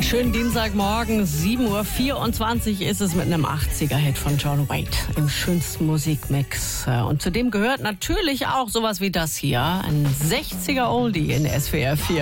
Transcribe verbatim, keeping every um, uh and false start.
schönen Dienstagmorgen, sieben Uhr vierundzwanzig ist es mit einem achtziger-Hit von John Waite im schönsten Musikmix. Und zu dem gehört natürlich auch sowas wie das hier, ein sechziger Oldie in S W R vier.